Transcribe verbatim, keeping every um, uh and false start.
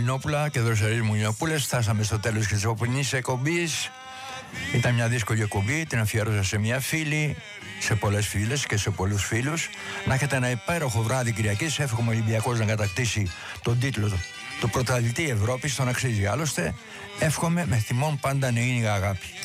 Ελληνόπουλα και Δροσερής Μουνιοπούλες, φτάσαμε στο τέλος της οπινής εκπομπής. Ήταν μια δύσκολη εκπομπή, την αφιέρωσα σε μια φίλη, σε πολλές φίλες και σε πολλούς φίλους. Να έχετε ένα υπέροχο βράδυ Κυριακής. Εύχομαι ο Ολυμπιακός να κατακτήσει τον τίτλο του πρωταθλητή Ευρώπης, τον αξίζει άλλωστε. Εύχομαι με θυμόν πάντα νεήνιγα αγάπη.